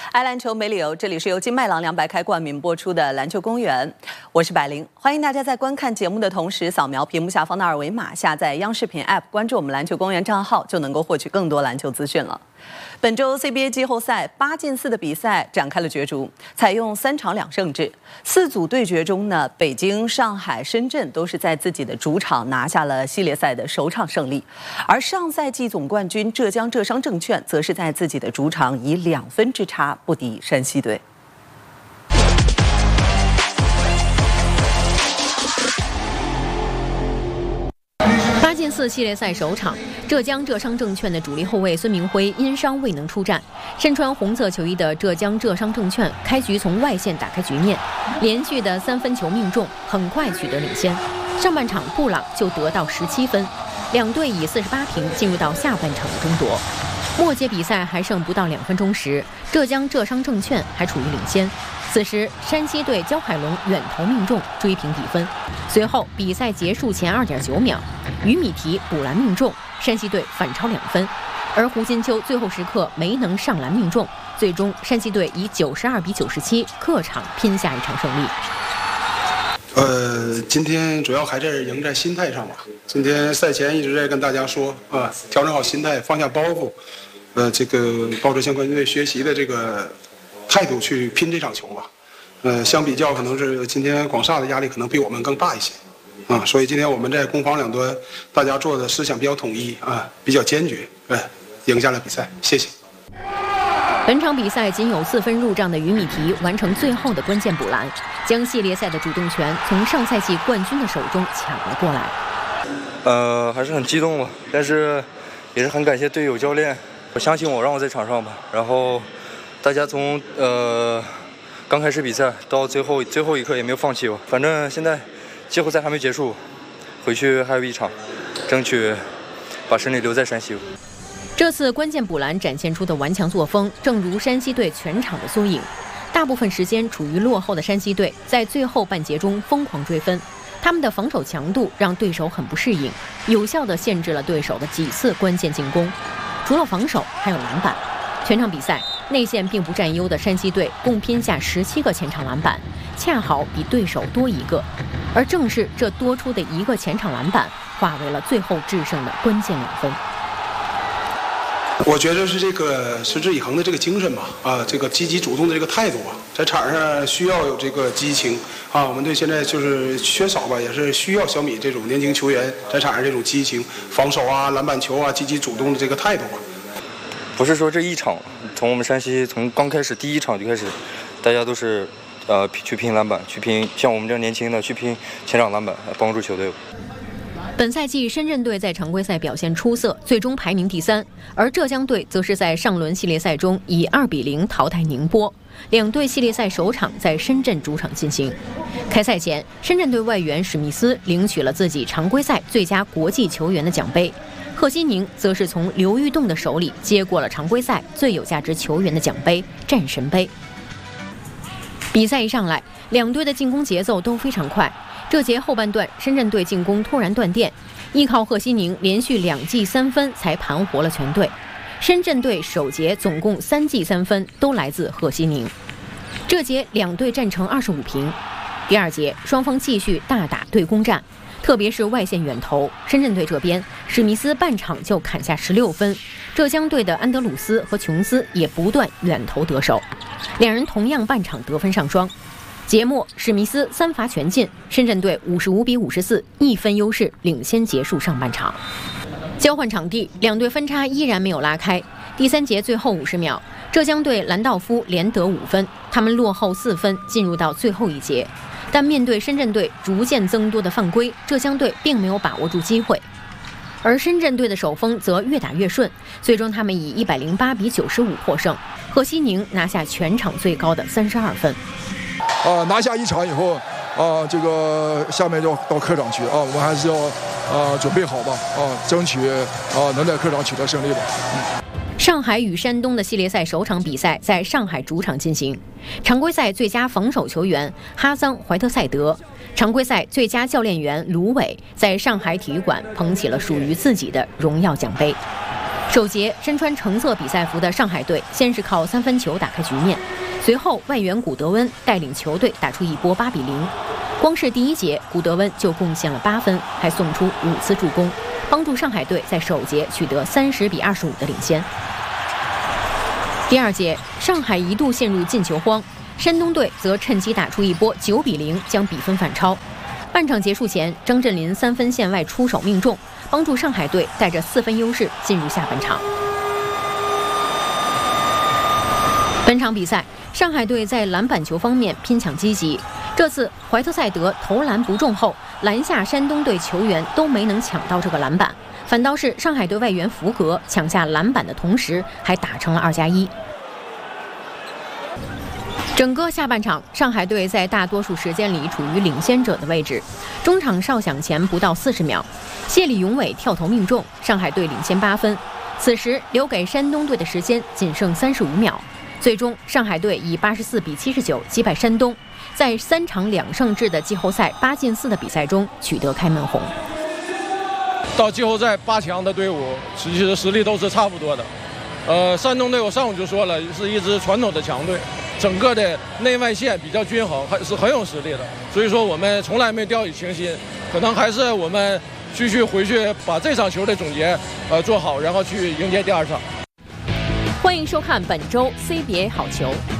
爱篮球没理由，这里是由金麦郎凉白开冠名播出的篮球公园，我是百灵，欢迎大家在观看节目的同时扫描屏幕下方的二维码，下载央视频 App， 关注我们篮球公园账号，就能够获取更多篮球资讯了。本周 CBA 季后赛8进4的比赛展开了角逐，采用3场2胜制。4组对决中呢，北京、上海、深圳都是在自己的主场拿下了系列赛的首场胜利，而上赛季总冠军浙江浙商证券则是在自己的主场以2分之差不敌山西队。 8进4系列赛首场，浙江浙商证券的主力后卫孙铭徽因伤未能出战。身穿红色球衣的浙江浙商证券开局从外线打开局面，连续的3分球命中，很快取得领先。上半场布朗就得到17分，两队以48平进入到下半场的争夺。末节比赛还剩不到2分钟时，浙江浙商证券还处于领先。此时，山西队焦海龙远投命中，追平比分。随后，比赛结束前2.9秒，于米提补篮命中，山西队反超2分。而胡金秋最后时刻没能上篮命中，最终山西队以92比97客场拼下一场胜利。 今天主要还是赢在心态上吧。今天赛前一直在跟大家说调整好心态，放下包袱，这个抱着向冠军队学习的这个态度去拼这场球吧。相比较可能是今天广厦的压力可能比我们更大一些所以今天我们在攻防两端大家做的思想比较统一比较坚决，赢下了比赛。谢谢。 本场比赛仅有4分入账的于米提完成最后的关键补篮，将系列赛的主动权从上赛季冠军的手中抢了过来。 还是很激动吧，但是也是很感谢队友教练，我相信我，让我在场上吧。然后大家从刚开始比赛到最后一刻也没有放弃我，反正现在季后赛还没结束，回去还有一场，争取把胜利留在山西。 这次关键补篮展现出的顽强作风，正如山西队全场的缩影。大部分时间处于落后的山西队，在最后半节中疯狂追分，他们的防守强度让对手很不适应，有效地限制了对手的几次关键进攻。除了防守，还有篮板。全场比赛内线并不占优的山西队共拼下17个前场篮板，恰好比对手多1个，而正是这多出的1个前场篮板，化为了最后制胜的关键2分。 我觉得是这个持之以恒的这个精神吧，这个积极主动的这个态度吧，在场上需要有这个激情我们队现在就是缺少吧，也是需要小米这种年轻球员在场上这种激情、防守篮板球积极主动的这个态度吧。 不是说这一场，从我们山西从刚开始第1场就开始，大家都是去拼篮板，去拼像我们这样年轻的去拼前场篮板，帮助球队。 本赛季深圳队在常规赛表现出色，最终排名第3，而浙江队则是在上轮系列赛中以2比0淘汰宁波。两队系列赛首场在深圳主场进行。开赛前，深圳队外援史密斯领取了自己常规赛最佳国际球员的奖杯，贺西宁则是从刘玉栋的手里接过了常规赛最有价值球员的奖杯——战神杯。比赛一上来，两队的进攻节奏都非常快。这节后半段，深圳队进攻突然断电，依靠贺西宁连续2记3分才盘活了全队。深圳队首节总共3记3分都来自贺西宁。这节两队战成25平。第2节，双方继续大打对攻战，特别是外线远投。深圳队这边，史密斯半场就砍下16分，浙江队的安德鲁斯和琼斯也不断远投得手，两人同样半场得分上双。节末，史密斯3罚全进，深圳队55比54，1分优势领先结束上半场。交换场地，两队分差依然没有拉开。第3节最后50秒，浙江队兰道夫连得5分，他们落后4分，进入到最后一节。但面对深圳队逐渐增多的犯规，浙江队并没有把握住机会，而深圳队的手风则越打越顺，最终他们以108比95获胜。贺西宁拿下全场最高的32分。 拿下1场以后，这个下面就到客场去我们还是要准备好吧，争取能在客场取得胜利吧。 上海与山东的系列赛首场比赛在上海主场进行，常规赛最佳防守球员哈桑·怀特塞德，常规赛最佳教练员卢伟在上海体育馆捧起了属于自己的荣耀奖杯。 首节身穿橙色比赛服的上海队先是靠3分球打开局面，随后外援古德温带领球队打出一波8比0。光是第1节，古德温就贡献了8分，还送出5次助攻，帮助上海队在首节取得30比25的领先。第2节，上海一度陷入进球荒，山东队则趁机打出一波9比0，将比分反超。半场结束前，张镇麟3分线外出手命中，帮助上海队带着4分优势进入下半场。本场比赛，上海队在篮板球方面拼抢积极。这次怀特塞德投篮不中后，篮下山东队球员都没能抢到这个篮板，反倒是上海队外援福格抢下篮板的同时，还打成了2+1。整个下半场，上海队在大多数时间里处于领先者的位置。中场哨响前不到40秒，谢里永伟跳投命中，上海队领先8分。此时留给山东队的时间仅剩35秒。最终，上海队以84比79击败山东，在3场2胜制的季后赛8进4的比赛中取得开门红。 到季后赛8强的队伍，其实实力都是差不多的。山东队我上午就说了，是一支传统的强队。整个的内外线比较均衡，还是很有实力的，所以说我们从来没掉以轻心，可能还是我们继续回去把这场球的总结做好，然后去迎接第2场。 欢迎收看本周 CBA 好球。